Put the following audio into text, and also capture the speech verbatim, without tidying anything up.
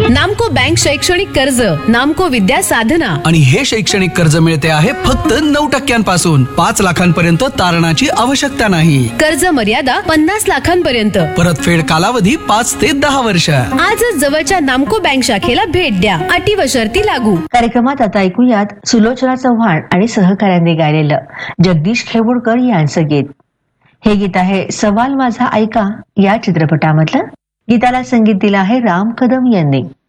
नामको बँक शैक्षणिक कर्ज, नामको विद्या साधना. आणि हे शैक्षणिक कर्ज मिळते आहे फक्त नऊ टक्क्यांपासून. पाच लाखांपर्यंत तारणाची आवश्यकता नाही. कर्ज मर्यादा पन्नास लाखांपर्यंत. परतफेड कालावधी पाच ते दहा वर्ष. आजच जवळच्या नामको बँक शाखेला भेट द्या. अटी व शर्ती लागू. कार्यक्रमात आता ऐकूयात सुलोचना चव्हाण आणि सहकाऱ्यांनी गायलेलं जगदीश खेवुडकर यांचं गीत. हे गीत आहे सवाल माझा ऐका या चित्रपटामधलं. गीताला संगीत दिलं आहे राम कदम यांनी.